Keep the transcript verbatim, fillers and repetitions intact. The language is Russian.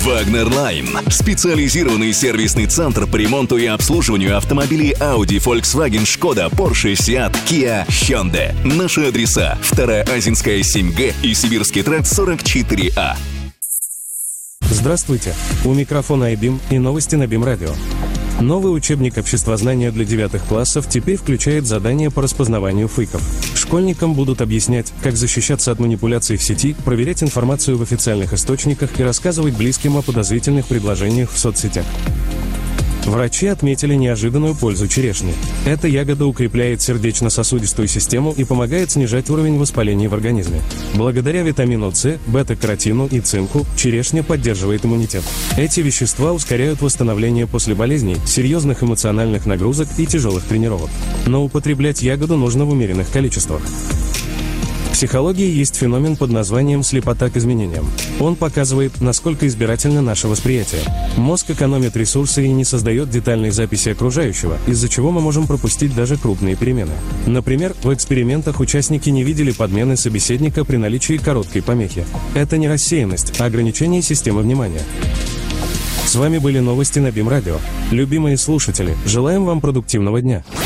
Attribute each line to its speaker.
Speaker 1: Wagner Line – специализированный сервисный центр по ремонту и обслуживанию автомобилей Audi, Volkswagen, Skoda, Porsche, Seat, Kia, Hyundai. Наши адреса: Вторая Азинская, семь Г и Сибирский тракт, сорок четыре А.
Speaker 2: Здравствуйте, у микрофона Айбим и новости на Бим Радио. Новый учебник обществознания для девятых классов теперь включает задания по распознаванию фейков. Школьникам будут объяснять, как защищаться от манипуляций в сети, проверять информацию в официальных источниках и рассказывать близким о подозрительных предложениях в соцсетях. Врачи отметили неожиданную пользу черешни. Эта ягода укрепляет сердечно-сосудистую систему и помогает снижать уровень воспаления в организме. Благодаря витамину С, бета-каротину и цинку черешня поддерживает иммунитет. Эти вещества ускоряют восстановление после болезней, серьезных эмоциональных нагрузок и тяжелых тренировок. Но употреблять ягоду нужно в умеренных количествах. В психологии есть феномен под названием «слепота к изменениям». Он показывает, насколько избирательно наше восприятие. Мозг экономит ресурсы и не создает детальной записи окружающего, из-за чего мы можем пропустить даже крупные перемены. Например, в экспериментах участники не видели подмены собеседника при наличии короткой помехи. Это не рассеянность, а ограничение системы внимания. С вами были новости на Бим Радио. Любимые слушатели, желаем вам продуктивного дня.